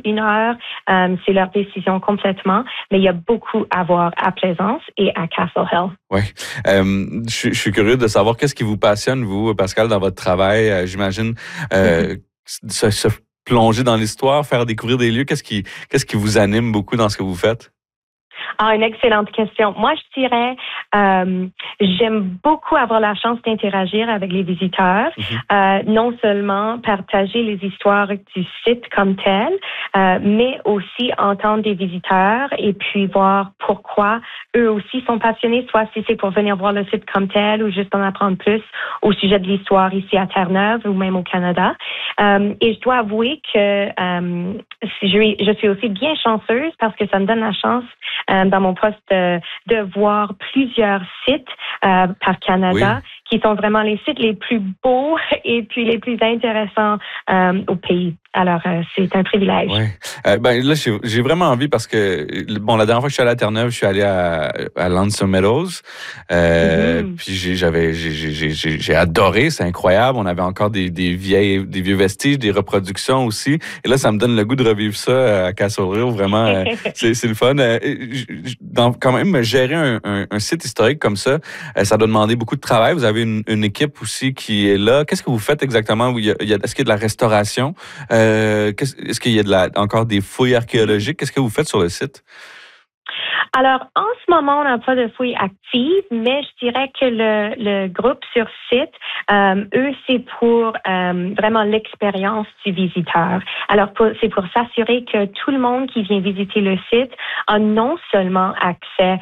une heure, c'est leur décision complètement, mais il y a beaucoup à voir à Plaisance et à Castle Hill. Oui. Je suis curieux de savoir qu'est-ce qui vous passionne, vous, Pascal, dans votre travail. J'imagine se plonger dans l'histoire, faire découvrir des lieux. Qu'est-ce qui vous anime beaucoup dans ce que vous faites? Ah, une excellente question. Moi, je dirais, j'aime beaucoup avoir la chance d'interagir avec les visiteurs, non seulement partager les histoires du site comme tel, mais aussi entendre des visiteurs et puis voir pourquoi eux aussi sont passionnés, soit si c'est pour venir voir le site comme tel ou juste en apprendre plus au sujet de l'histoire ici à Terre-Neuve ou même au Canada. Et je dois avouer que je suis aussi bien chanceuse parce que ça me donne la chance dans mon poste de voir plusieurs sites par Canada qui sont vraiment les sites les plus beaux et puis les plus intéressants au pays. Alors, c'est un privilège. Oui. Là, j'ai vraiment envie parce que, la dernière fois que je suis allé à Terre-Neuve, je suis allé à Lonesome Meadows. Puis j'ai adoré, c'est incroyable. On avait encore des vieux vestiges, des reproductions aussi. Et là, ça me donne le goût de revivre ça à Castle Hill. Vraiment, c'est le fun. Quand même, gérer un site historique comme ça, ça doit demander beaucoup de travail. Vous avez une équipe aussi qui est là. Qu'est-ce que vous faites exactement? Est-ce qu'il y a de la restauration? Est-ce qu'il y a encore des fouilles archéologiques? Qu'est-ce que vous faites sur le site? Alors, en ce moment, on n'a pas de fouilles actives, mais je dirais que le groupe sur site, eux, c'est pour vraiment l'expérience du visiteur. Alors, c'est pour s'assurer que tout le monde qui vient visiter le site a non seulement accès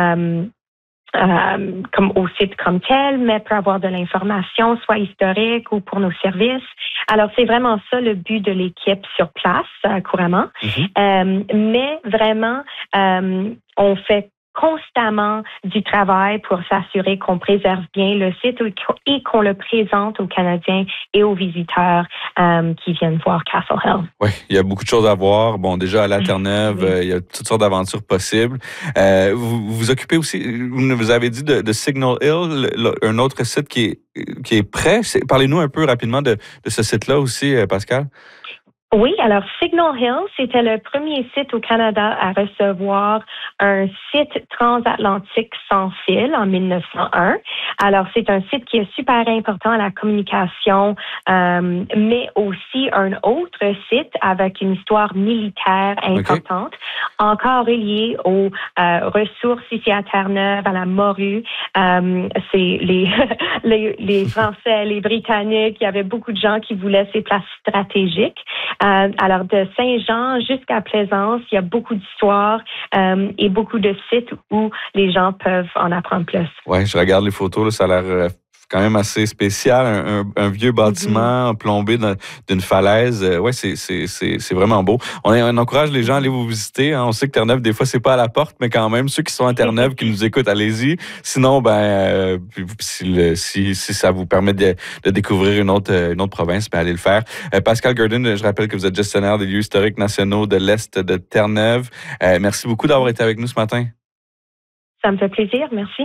comme au site comme tel, mais peut avoir de l'information, soit historique ou pour nos services. Alors, c'est vraiment ça le but de l'équipe sur place, couramment. Mais vraiment, on fait constamment du travail pour s'assurer qu'on préserve bien le site et qu'on le présente aux Canadiens et aux visiteurs qui viennent voir Castle Hill. Oui, il y a beaucoup de choses à voir. Bon, déjà à la Terre-Neuve, il y a toutes sortes d'aventures possibles. Vous vous occupez aussi, vous avez dit de Signal Hill, un autre site qui est prêt. Parlez-nous un peu rapidement de ce site-là aussi, Pascal. Oui, alors Signal Hill, c'était le premier site au Canada à recevoir un site transatlantique sans fil en 1901. Alors, c'est un site qui est super important à la communication, mais aussi un autre site avec une histoire militaire importante, encore relié aux ressources ici à Terre-Neuve, à la morue. C'est les Français, les Britanniques, il y avait beaucoup de gens qui voulaient ces places stratégiques. Alors, de Saint-Jean jusqu'à Plaisance, il y a beaucoup d'histoires et beaucoup de sites où les gens peuvent en apprendre plus. Oui, je regarde les photos, là, ça a l'air quand même assez spécial, un vieux bâtiment plombé d'une falaise. Ouais, c'est vraiment beau. On encourage les gens à aller vous visiter. Hein. On sait que Terre-Neuve, des fois, c'est pas à la porte, mais quand même, ceux qui sont à Terre-Neuve, qui nous écoutent, allez-y. Sinon, si ça vous permet de découvrir une autre province, allez le faire. Pascal Gurdon, je rappelle que vous êtes gestionnaire des lieux historiques nationaux de l'Est de Terre-Neuve. Merci beaucoup d'avoir été avec nous ce matin. Ça me fait plaisir. Merci.